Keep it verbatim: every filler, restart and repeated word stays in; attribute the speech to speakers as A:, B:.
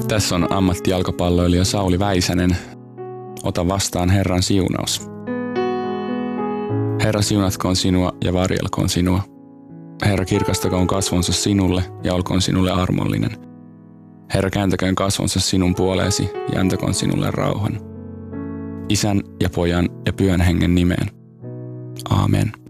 A: Tässä on ammattijalkapalloilija Sauli Väisänen. Ota vastaan Herran siunaus. Herra siunatkoon sinua ja varjelkoon sinua. Herra kirkastakoon kasvonsa sinulle ja olkoon sinulle armollinen. Herra kääntäköön kasvonsa sinun puoleesi ja antakoon sinulle rauhan. Isän ja Pojan ja Pyhän Hengen nimeen. Aamen.